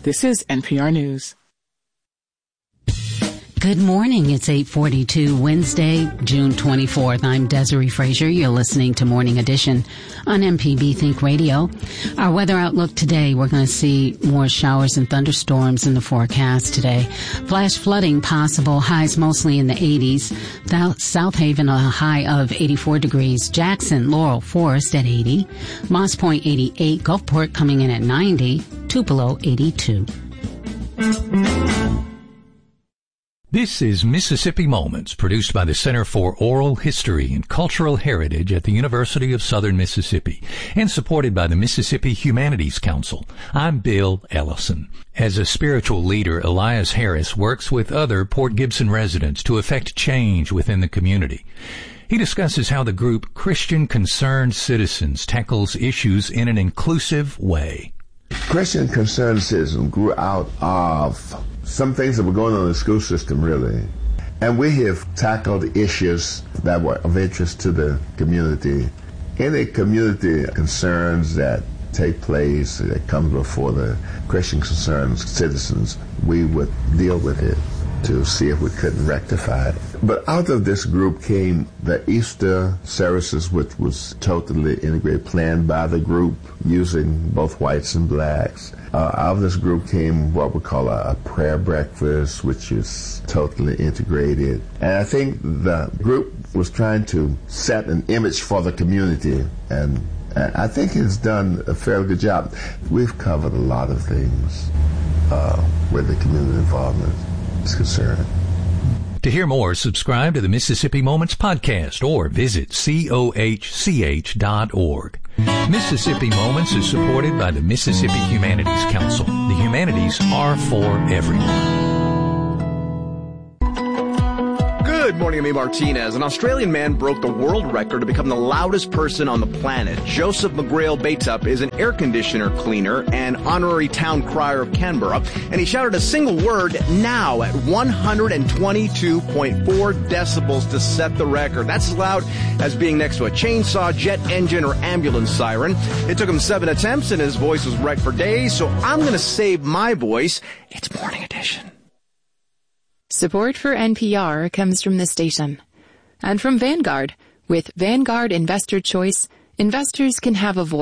This is NPR News. Good morning. It's 8:42 Wednesday, June 24th. I'm Desiree Frazier. You're listening to Morning Edition on MPB Think Radio. Our weather outlook today, we're going to see more showers and thunderstorms in the forecast today. Flash flooding possible, highs mostly in the 80s. South Haven a high of 84 degrees. Jackson, Laurel, Forest at 80. Moss Point 88. Gulfport coming in at 90. Tupelo 82. This is Mississippi Moments, produced by the Center for Oral History and Cultural Heritage at the University of Southern Mississippi and supported by the Mississippi Humanities Council. I'm Bill Ellison. As a spiritual leader, Elias Harris works with other Port Gibson residents to effect change within the community. He discusses how the group Christian Concerned Citizens tackles issues in an inclusive way. Christian Concerned Citizens grew out of some things that were going on in the school system, really. And we have tackled issues that were of interest to the community. Any community concerns that take place, that come before the Christian Concerned Citizens, we would deal with it to see if we couldn't rectify it. But out of this group came the Easter services, which was totally integrated, planned by the group, using both whites and blacks. Out of this group came what we call a prayer breakfast, which is totally integrated. And I think the group was trying to set an image for the community, and I think it's done a fairly good job. We've covered a lot of things where the community involvement is concerned. To hear more, subscribe to the Mississippi Moments podcast or visit cohch.org. Mississippi Moments is supported by the Mississippi Humanities Council. The humanities are for everyone. Good morning, I'm A. Martinez. An Australian man broke the world record to become the loudest person on the planet. Joseph McGrail Bateup is an air conditioner cleaner and honorary town crier of Canberra, and he shouted a single word, now, at 122.4 decibels to set the record. That's as loud as being next to a chainsaw, jet engine, or ambulance siren. It took him 7 attempts, and his voice was wrecked for days, so I'm going to save my voice. It's Morning Edition. Support for NPR comes from the station and from Vanguard. With Vanguard Investor Choice, investors can have a voice.